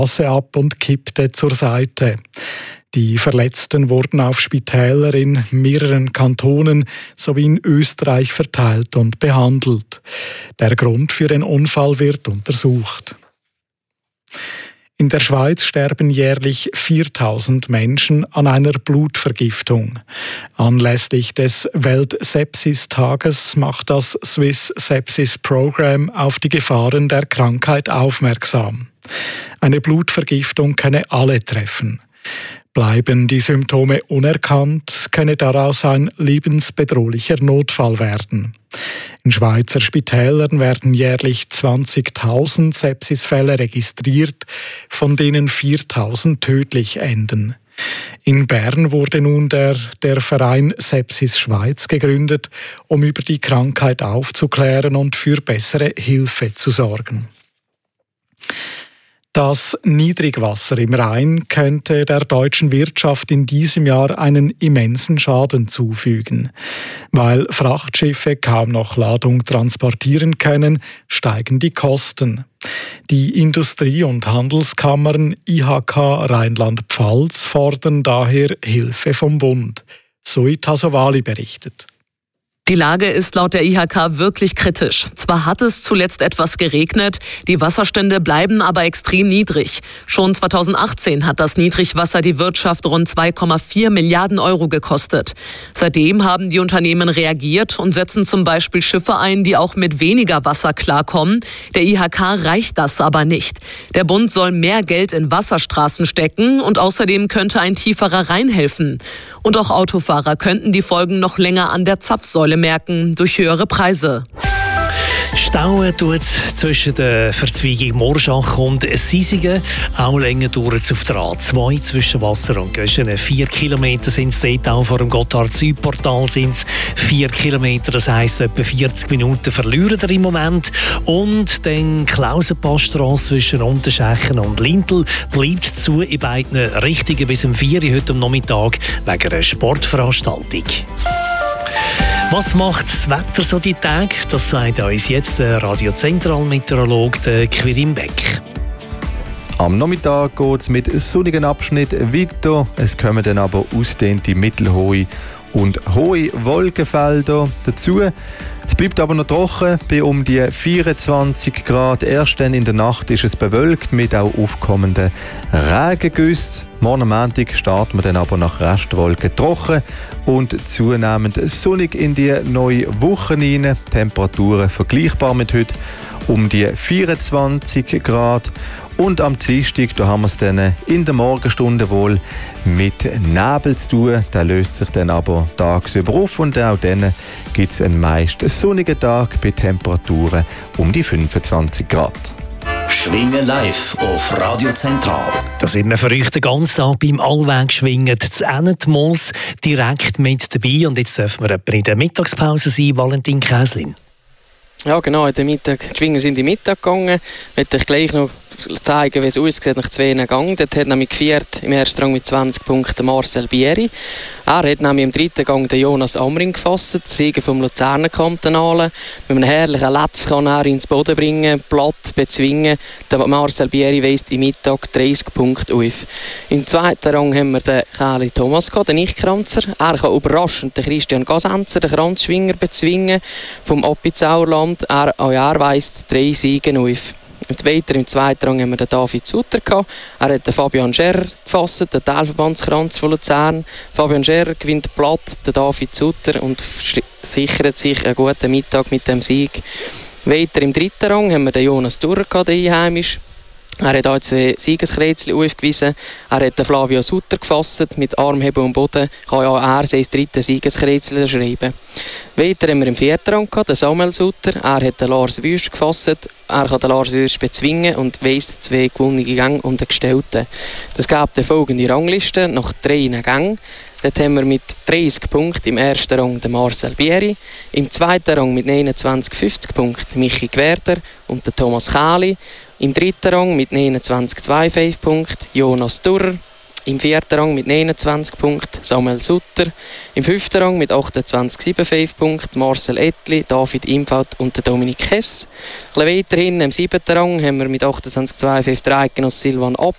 Straße ab und kippte zur Seite. Die Verletzten wurden auf Spitäler in mehreren Kantonen sowie in Österreich verteilt und behandelt. Der Grund für den Unfall wird untersucht. In der Schweiz sterben jährlich 4000 Menschen an einer Blutvergiftung. Anlässlich des Welt-Sepsis-Tages macht das Swiss Sepsis Program auf die Gefahren der Krankheit aufmerksam. Eine Blutvergiftung könne alle treffen. Bleiben die Symptome unerkannt, könne daraus ein lebensbedrohlicher Notfall werden. In Schweizer Spitälern werden jährlich 20.000 Sepsisfälle registriert, von denen 4.000 tödlich enden. In Bern wurde nun der Verein Sepsis Schweiz gegründet, um über die Krankheit aufzuklären und für bessere Hilfe zu sorgen. Das Niedrigwasser im Rhein könnte der deutschen Wirtschaft in diesem Jahr einen immensen Schaden zufügen. Weil Frachtschiffe kaum noch Ladung transportieren können, steigen die Kosten. Die Industrie- und Handelskammern IHK Rheinland-Pfalz fordern daher Hilfe vom Bund. Zoe Tasovali berichtet. Die Lage ist laut der IHK wirklich kritisch. Zwar hat es zuletzt etwas geregnet, die Wasserstände bleiben aber extrem niedrig. Schon 2018 hat das Niedrigwasser die Wirtschaft rund 2,4 Milliarden Euro gekostet. Seitdem haben die Unternehmen reagiert und setzen zum Beispiel Schiffe ein, die auch mit weniger Wasser klarkommen. Der IHK reicht das aber nicht. Der Bund soll mehr Geld in Wasserstraßen stecken und außerdem könnte ein tieferer Rhein helfen. Und auch Autofahrer könnten die Folgen noch länger an der Zapfsäule merken durch höhere Preise. Stauen tut es zwischen der Verzweigung Morschach und Sisingen. Auch länger dauert es auf der A2 zwischen Wasser und Göschen. 4 Kilometer sind es dort, auch vor dem Gotthard-Südportal sind es 4 Kilometer. Das heisst, etwa 40 Minuten verlieren wir im Moment. Und dann Klausenpassstrasse zwischen Unterschächen und Lintel bleibt zu in beiden Richtungen bis um 4 Uhr heute am Nachmittag wegen einer Sportveranstaltung. Was macht das Wetter so die Tage? Das sagt uns jetzt der Radio-Zentral-Meteorologe Quirin Beck. Am Nachmittag geht es mit sonnigen Abschnitt weiter. Es kommen dann aber ausdehnte mittelhohe und hohe Wolkenfelder dazu. Es bleibt aber noch trocken bei um die 24 Grad. Erst dann in der Nacht ist es bewölkt mit auch aufkommenden Regengüssen. Morgen am Montag starten wir dann aber nach Restwolken trocken und zunehmend sonnig in die neue Woche hinein. Temperaturen vergleichbar mit heute um die 24 Grad. Und am Dienstag, da haben wir es dann in der Morgenstunde wohl mit Nebel zu tun. Der löst sich dann aber tagsüber auf und auch dann gibt es einen meist sonnigen Tag bei Temperaturen um die 25 Grad. Schwingen live auf Radio Zentral. Da sind wir für euch den ganzen Tag beim Allweg-Schwingen zu Ennetmoos direkt mit dabei. Und jetzt dürfen wir etwa in der Mittagspause sein, Valentin Käslin. Ja genau, die Schwinger sind in den Mittag gegangen. Ich möchte euch gleich noch zeigen, wie es aussieht nach 2 Gang. Dort hat nämlich geführt im ersten Rang mit 20 Punkten Marcel Bieri. Er hat nämlich im 3. Gang den Jonas Amring gefasst, Sieger vom Luzerner Kantonalen. Mit einem herrlichen Letz kann er ins Boden bringen, platt bezwingen. Der Marcel Bieri weist im Mittag 30 Punkte auf. Im 2. Rang haben wir den Kali Thomas gehabt, den Nichtkranzer. Er kann überraschend den Christian Gasenzer, den Kranzschwinger, bezwingen vom Appenzauerland. Er weist 3 Siege auf. Weiter im 2. Rang haben wir den David Sutter gehabt. Er hat den Fabian Scherrer gefasst, den Teilverbandskranz von Luzern. Fabian Scherrer gewinnt platt den David Sutter und sichert sich einen guten Mittag mit dem Sieg. Weiter im 3. Rang haben wir den Jonas Durr gehabt, den Einheimisch. Er hat auch 2 Siegeskreuzchen aufgewiesen. Er hat den Flavio Sutter gefasst. Mit Armheben und Boden kann auch er sein 3. Siegeskreuzchen schreiben. Weiter haben wir im 4. Rang gehabt, den Samuel Sutter. Er hat den Lars Wüst gefasst. Er kann den Lars Wüst bezwingen und weist 2 gewonnene Gänge und einen gestellten. Das gab die folgende Rangliste nach 3 Gängen. Dort haben wir mit 30 Punkten im 1. Rang den Marcel Bieri, im 2. Rang mit 29,50 Punkten Michi Gwerder und den Thomas Kähli, im 3. Rang mit 29,25 Punkten Jonas Durr, Im 4. Rang mit 29 Punkten Samuel Sutter. Im 5. Rang mit 28,75 Punkten Marcel Ettli, David Imfeld und der Dominik Hess. Ein bisschen weiterhin im 7. Rang haben wir mit 28,52 der Eidgenosse Silvan App